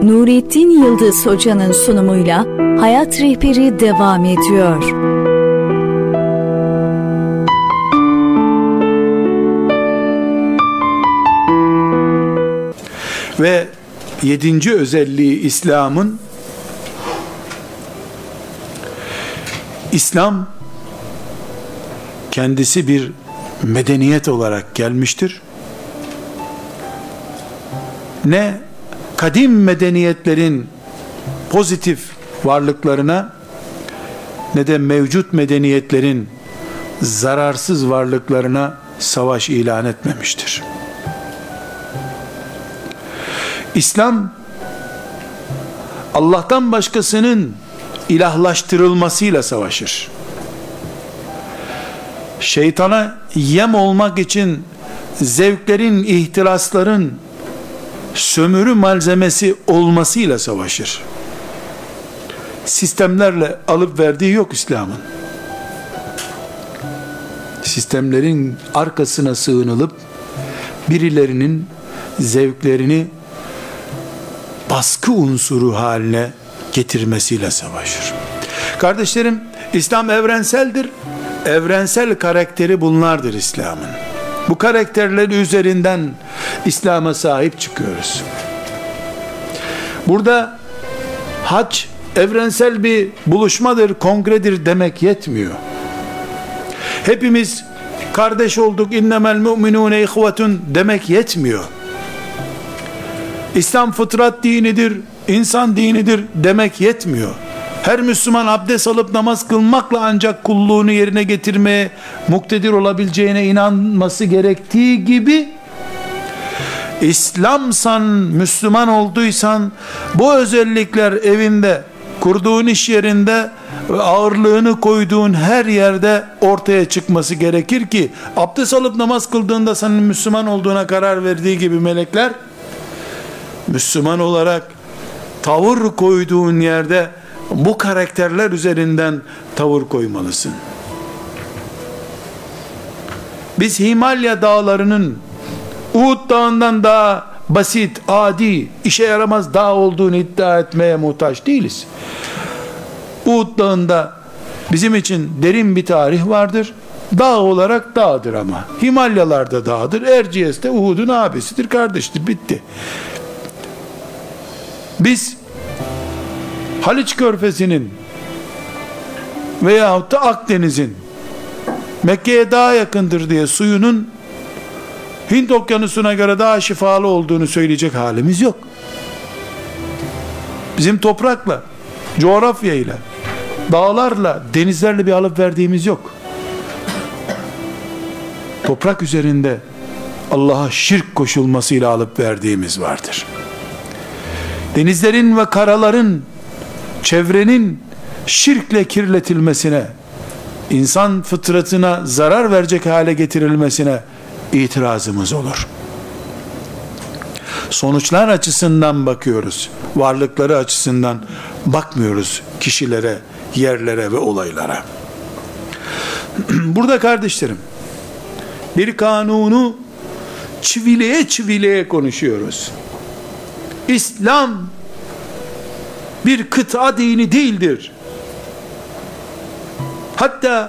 Nurettin Yıldız Hoca'nın sunumuyla Hayat Rehberi devam ediyor. Ve 7. özelliği İslam kendisi bir medeniyet olarak gelmiştir. Ne kadim medeniyetlerin pozitif varlıklarına ne de mevcut medeniyetlerin zararsız varlıklarına savaş ilan etmemiştir. İslam, Allah'tan başkasının ilahlaştırılmasıyla savaşır. Şeytana yem olmak için zevklerin, ihtirasların sömürü malzemesi olmasıyla savaşır. Sistemlerle alıp verdiği yok İslam'ın. Sistemlerin arkasına sığınılıp birilerinin zevklerini baskı unsuru haline getirmesiyle savaşır. Kardeşlerim, İslam evrenseldir. Evrensel karakteri bunlardır İslam'ın. Bu karakterler üzerinden İslam'a sahip çıkıyoruz. Burada hac evrensel bir buluşmadır, kongredir demek yetmiyor. Hepimiz kardeş olduk, innemel mu'minune ihvetun demek yetmiyor. İslam fıtrat dinidir, insan dinidir demek yetmiyor. Her Müslüman abdest alıp namaz kılmakla ancak kulluğunu yerine getirmeye muktedir olabileceğine inanması gerektiği gibi, İslamsan, Müslüman olduysan, bu özellikler evinde, kurduğun iş yerinde ve ağırlığını koyduğun her yerde ortaya çıkması gerekir ki, abdest alıp namaz kıldığında senin Müslüman olduğuna karar verdiği gibi melekler, Müslüman olarak tavır koyduğun yerde bu karakterler üzerinden tavır koymalısın. Biz Himalya dağlarının Uhud dağından daha basit, adi, işe yaramaz dağ olduğunu iddia etmeye muhtaç değiliz. Uhud dağında bizim için derin bir tarih vardır. Dağ olarak dağdır ama. Himalyalarda dağdır. Erciyes de Uhud'un abisidir, kardeştir. Bitti. Biz Haliç Körfezi'nin veyahut da Akdeniz'in Mekke'ye daha yakındır diye suyunun Hint Okyanusu'na göre daha şifalı olduğunu söyleyecek halimiz yok. Bizim toprakla, coğrafyayla, dağlarla, denizlerle bir alıp verdiğimiz yok. Toprak üzerinde Allah'a şirk koşulmasıyla alıp verdiğimiz vardır. Denizlerin ve karaların, çevrenin şirkle kirletilmesine, insan fıtratına zarar verecek hale getirilmesine itirazımız olur. Sonuçlar açısından bakıyoruz. Varlıkları açısından bakmıyoruz kişilere, yerlere ve olaylara. Burada kardeşlerim, bir kanunu çivileye çivileye konuşuyoruz. İslam bir kıta dini değildir. Hatta